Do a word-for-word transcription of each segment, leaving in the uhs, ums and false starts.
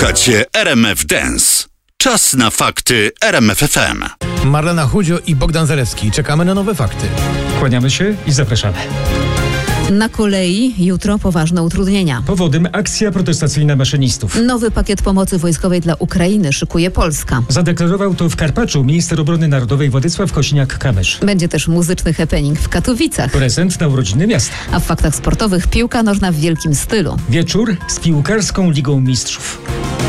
Słuchacie R M F Dance. Czas na fakty R M F F M. Marlena Chudzio i Bogdan Zalewski. Czekamy na nowe fakty. Kłaniamy się i zapraszamy. Na kolei jutro poważne utrudnienia. Powodem akcja protestacyjna maszynistów. Nowy pakiet pomocy wojskowej dla Ukrainy szykuje Polska. Zadeklarował to w Karpaczu minister obrony narodowej Władysław Kosiniak-Kamysz. Będzie też muzyczny happening w Katowicach. Prezent na urodziny miasta. A w faktach sportowych piłka nożna w wielkim stylu. Wieczór z piłkarską Ligą Mistrzów.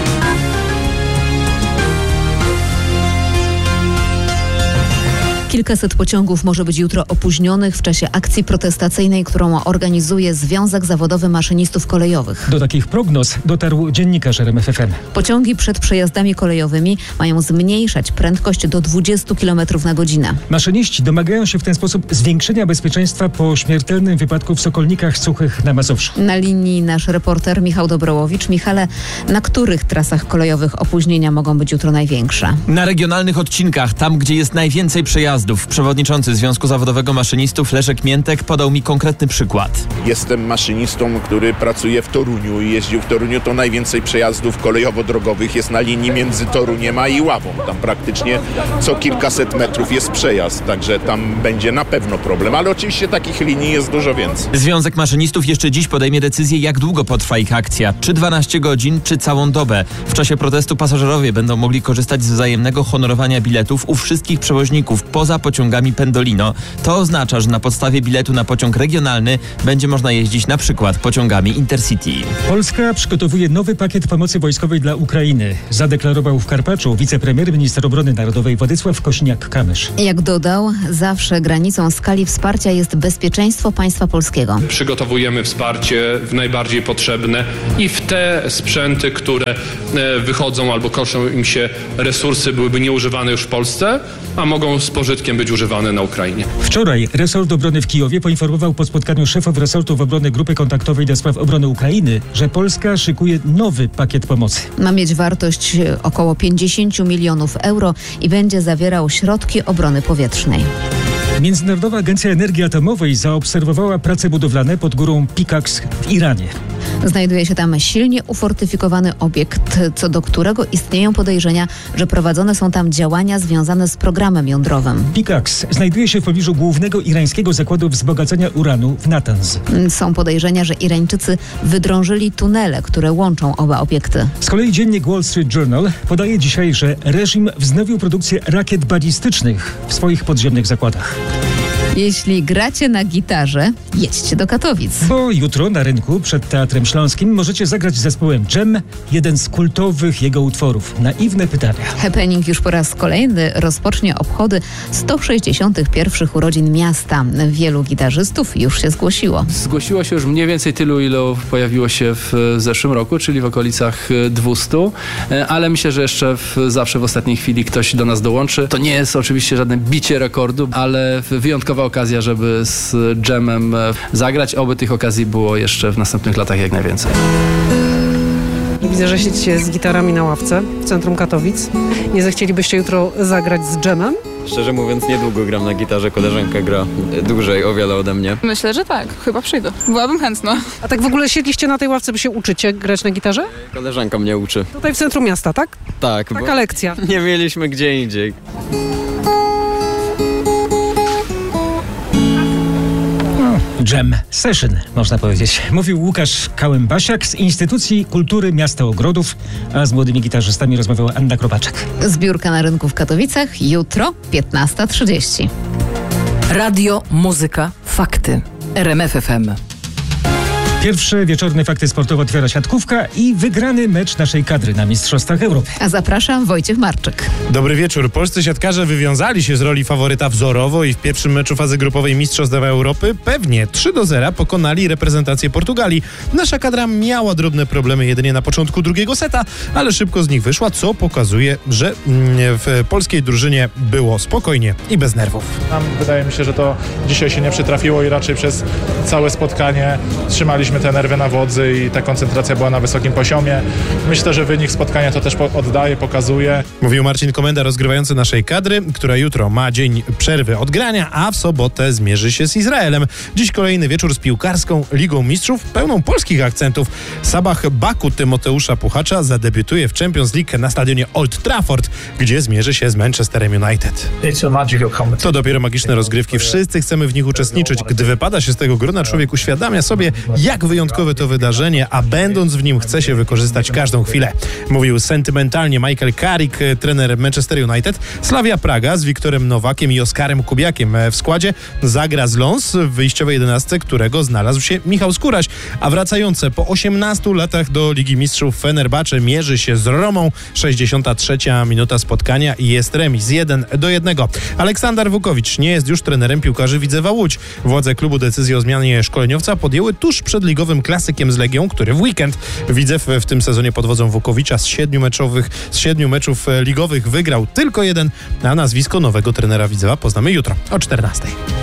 Kilkaset pociągów może być jutro opóźnionych w czasie akcji protestacyjnej, którą organizuje Związek Zawodowy Maszynistów Kolejowych. Do takich prognoz dotarł dziennikarz R M F F M. Pociągi przed przejazdami kolejowymi mają zmniejszać prędkość do dwudziestu kilometrów na godzinę. Maszyniści domagają się w ten sposób zwiększenia bezpieczeństwa po śmiertelnym wypadku w Sokolnikach Suchych na Mazowszu. Na linii nasz reporter Michał Dobrołowicz. Michale, na których trasach kolejowych opóźnienia mogą być jutro największe? Na regionalnych odcinkach, tam gdzie jest najwięcej przejazdów. Przewodniczący Związku Zawodowego Maszynistów Leszek Miętek podał mi konkretny przykład. Jestem maszynistą, który pracuje w Toruniu i jeździł w Toruniu. To najwięcej przejazdów kolejowo-drogowych jest na linii między Toruniem a Iławą. Tam praktycznie co kilkaset metrów jest przejazd, także tam będzie na pewno problem, ale oczywiście takich linii jest dużo więcej. Związek Maszynistów jeszcze dziś podejmie decyzję, jak długo potrwa ich akcja. Czy dwanaście godzin, czy całą dobę. W czasie protestu pasażerowie będą mogli korzystać z wzajemnego honorowania biletów u wszystkich przewoźników poza pociągami Pendolino. To oznacza, że na podstawie biletu na pociąg regionalny będzie można jeździć na przykład pociągami Intercity. Polska przygotowuje nowy pakiet pomocy wojskowej dla Ukrainy. Zadeklarował w Karpaczu wicepremier minister obrony narodowej Władysław Kosiniak-Kamysz. Jak dodał, zawsze granicą skali wsparcia jest bezpieczeństwo państwa polskiego. Przygotowujemy wsparcie w najbardziej potrzebne i w te sprzęty, które wychodzą albo koszą im się resursy, byłyby nieużywane już w Polsce, a mogą z pożytkiem być używane na Ukrainie. Wczoraj resort obrony w Kijowie poinformował po spotkaniu szefów resortów obrony Grupy Kontaktowej do spraw obrony Ukrainy, że Polska szykuje nowy pakiet pomocy. Ma mieć wartość około pięćdziesiąt milionów euro i będzie zawierał środki obrony powietrznej. Międzynarodowa Agencja Energii Atomowej zaobserwowała prace budowlane pod górą Pickaxe w Iranie. Znajduje się tam silnie ufortyfikowany obiekt, co do którego istnieją podejrzenia, że prowadzone są tam działania związane z programem jądrowym. Pickaxe znajduje się w pobliżu głównego irańskiego zakładu wzbogacania uranu w Natanz. Są podejrzenia, że Irańczycy wydrążyli tunele, które łączą oba obiekty. Z kolei dziennik Wall Street Journal podaje dzisiaj, że reżim wznowił produkcję rakiet balistycznych w swoich podziemnych zakładach. Jeśli gracie na gitarze, jedźcie do Katowic. Bo jutro na rynku przed Teatrem Śląskim możecie zagrać z zespołem Dżem jeden z kultowych jego utworów. Naiwne pytania. Happening już po raz kolejny rozpocznie obchody sto sześćdziesiątych pierwszych urodzin miasta. Wielu gitarzystów już się zgłosiło. Zgłosiło się już mniej więcej tylu, ilu pojawiło się w zeszłym roku, czyli w okolicach dwustu, ale myślę, że jeszcze w, zawsze w ostatniej chwili ktoś do nas dołączy. To nie jest oczywiście żadne bicie rekordu, ale wyjątkowa okazja, żeby z Dżemem zagrać. Oby tych okazji było jeszcze w następnych latach jak najwięcej. Widzę, że siedzicie z gitarami na ławce w centrum Katowic. Nie zechcielibyście jutro zagrać z Dżemem? Szczerze mówiąc, niedługo gram na gitarze. Koleżanka gra dłużej, o wiele ode mnie. Myślę, że tak. Chyba przyjdę. Byłabym chętna. A tak w ogóle siedliście na tej ławce, by się uczycie grać na gitarze? Koleżanka mnie uczy. Tutaj w centrum miasta, tak? Tak. Taka lekcja. Nie mieliśmy gdzie indziej. Jam Session, można powiedzieć. Mówił Łukasz Kałębasiak z Instytucji Kultury Miasta Ogrodów, a z młodymi gitarzystami rozmawiała Anna Kropaczek. Zbiórka na rynku w Katowicach jutro piętnasta trzydzieści. Radio, muzyka, fakty. R M F F M. Pierwsze wieczorne fakty sportowe otwiera siatkówka i wygrany mecz naszej kadry na Mistrzostwach Europy. A zapraszam Wojciech Marczyk. Dobry wieczór. Polscy siatkarze wywiązali się z roli faworyta wzorowo i w pierwszym meczu fazy grupowej Mistrzostw Europy pewnie trzy do zera pokonali reprezentację Portugalii. Nasza kadra miała drobne problemy jedynie na początku drugiego seta, ale szybko z nich wyszła, co pokazuje, że w polskiej drużynie było spokojnie i bez nerwów. Nam wydaje mi się, że to dzisiaj się nie przytrafiło i raczej przez całe spotkanie trzymaliśmy Mieliśmy te nerwy na wodzy i ta koncentracja była na wysokim poziomie. Myślę, że wynik spotkania to też oddaje, pokazuje. Mówił Marcin Komenda, rozgrywający naszej kadry, która jutro ma dzień przerwy od grania, a w sobotę zmierzy się z Izraelem. Dziś kolejny wieczór z piłkarską Ligą Mistrzów, pełną polskich akcentów. Sabah Baku Tymoteusza Puchacza zadebiutuje w Champions League na stadionie Old Trafford, gdzie zmierzy się z Manchesterem United. To dopiero magiczne rozgrywki. Wszyscy chcemy w nich uczestniczyć. Gdy wypada się z tego grona, człowiek uświadamia sobie, jak wyjątkowe to wydarzenie, a będąc w nim chce się wykorzystać każdą chwilę. Mówił sentymentalnie Michael Carrick, trener Manchester United. Slavia Praga z Wiktorem Nowakiem i Oskarem Kubiakiem w składzie zagra z Lens w wyjściowej jedenastce, którego znalazł się Michał Skóraś, a wracające po osiemnastu latach do Ligi Mistrzów Fenerbahce mierzy się z Romą. sześćdziesiąta trzecia minuta spotkania i jest remis jeden do jednego. Aleksander Wukowicz nie jest już trenerem piłkarzy Widzewa Łódź. Władze klubu decyzję o zmianie szkoleniowca podjęły tuż przed ligowym klasykiem z Legią, który w weekend Widzew w tym sezonie pod wodzą Wukowicza z siedmiu meczowych, z siedmiu meczów ligowych wygrał tylko jeden, a nazwisko nowego trenera Widzewa poznamy jutro o czternastej.